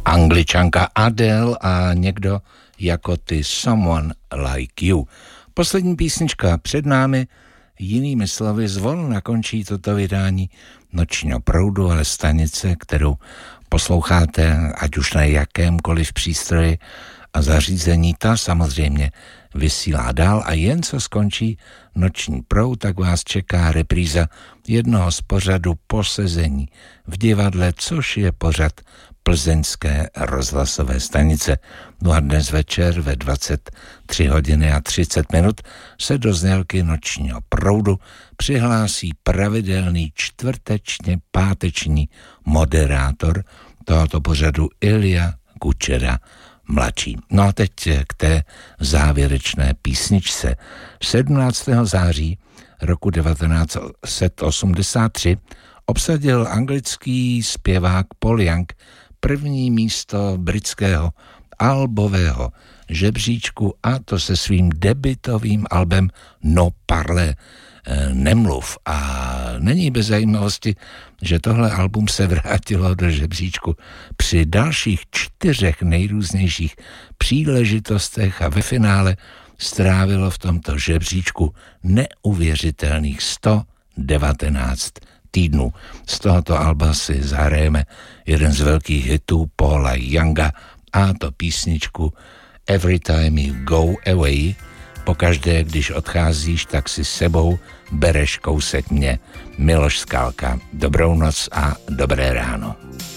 Angličanka Adele a někdo jako ty Someone Like You. Poslední písnička před námi, jinými slovy zvolna končí toto vydání Nočního proudu, ale stanice, kterou posloucháte, ať už na jakémkoliv přístroji a zařízení, ta samozřejmě vysílá dál a jen co skončí Noční proud, tak vás čeká repríza jednoho z pořadu Posezení v divadle, což je pořad plzeňské rozhlasové stanice. No a dnes večer ve 23 hodiny a 30 minut se do znělky Nočního proudu přihlásí pravidelný čtvrtečně páteční moderátor tohoto pořadu Ilja Kučera mladší. No a teď k té závěrečné písničce. 17. září roku 1983 obsadil anglický zpěvák Paul Young první místo britského albového žebříčku, a to se svým debutovým albem No Parle, nemluv. A není bez zajímavosti, že tohle album se vrátilo do žebříčku při dalších 4 nejrůznějších příležitostech a ve finále strávilo v tomto žebříčku neuvěřitelných 119 týdnů. Z tohoto alba si zahrajeme jeden z velkých hitů Paula Younga, a to písničku Every Time You Go Away. Pokaždé, když odcházíš, tak si s sebou bereš kousek mě. Miloš Skalka. Dobrou noc a dobré ráno.